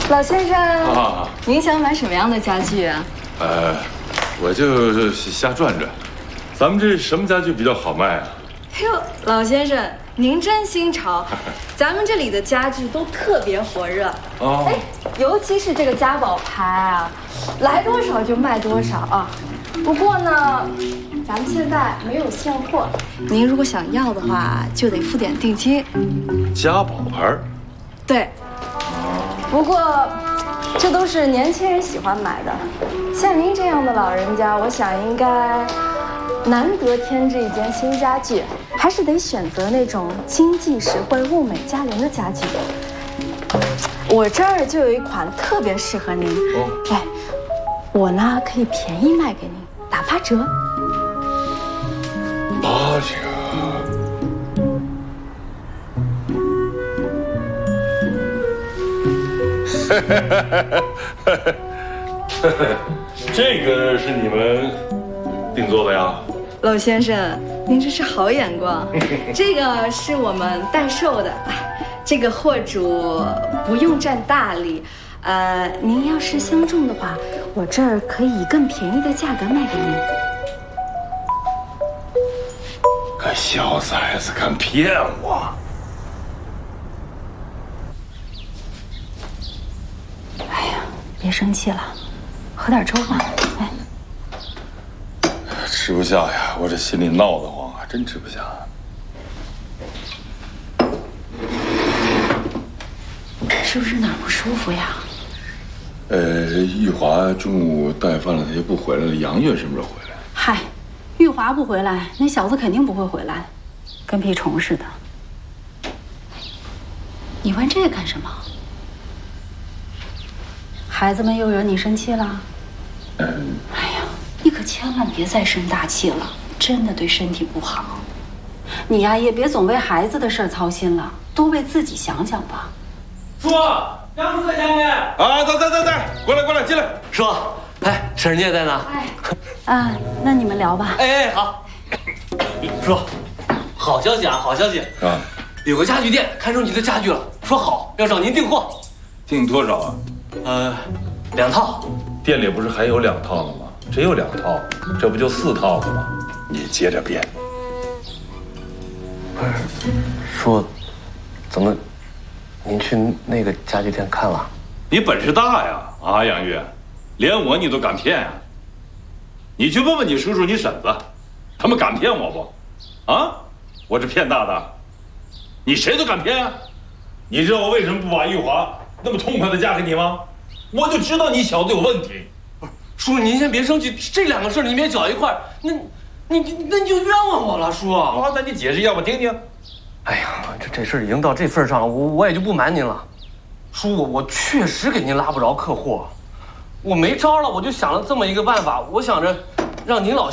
老先生，您想买什么样的家具啊？ 我就瞎转转。咱们这什么家具比较好卖啊？ 哎呦，老先生，您真新潮！咱们这里的家具都特别火热哦。哎，尤其是这个家宝牌啊，来多少就卖多少啊。不过呢，咱们现在没有现货，您如果想要的话，就得付点定金。 家宝牌？ 对。不过，这都是年轻人喜欢买的。像您这样的老人家，我想应该难得添置一件新家具，还是得选择那种经济实惠、物美价廉的家具。我这儿就有一款特别适合您。哎，我呢可以便宜卖给您，打8折。 8折。这个是你们定做的呀？ 老先生，您这是好眼光。这个是我们代售的，这个货主不用占大利。您要是相中的话，我这儿可以以更便宜的价格卖给您。 个小崽子敢骗我！ 哎呀，别生气了，喝点粥吧。哎， 吃不下呀，我这心里闹得慌啊，真吃不下。 是不是哪儿不舒服呀？ 玉华中午带饭了，他就不回来了。杨月什么时候回来？ 嗨，玉华不回来，那小子肯定不会回来，跟屁虫似的。你问这个干什么？孩子们又惹你生气了？哎呀，你可千万别再生大气了，真的对身体不好。你呀，也别总为孩子的事儿操心了，多为自己想想吧。 叔，杨叔在家没？ 啊，在，过来，进来。 叔，哎，婶儿你也在呢。 那你们聊吧。 哎，好。叔，好消息啊，好消息啊！有个家具店看中你的家具了，说好要找您订货。 订多少啊 ？2套。 店里不是还有2套呢吗？只有2套，这不就4套了吗？你接着编。 不是，叔，怎么？您去那个家具店看了？ 你本事大呀！啊，杨月，连我你都敢骗啊！你去问问你叔叔、你婶子，他们敢骗我不？啊，我这骗大的，你谁都敢骗啊！你知道我为什么不把玉华那么痛快的嫁给你吗？我就知道你小子有问题。 不是，叔，您先别生气，这2个事儿你别搅一块儿，那你就冤枉我了，叔。 啊，那你解释一下我听听。 哎呀，这事儿已经到这份上了，我也就不瞒您了。叔，我确实给您拉不着客户，我没招了，我就想了这么一个办法，我想着让您老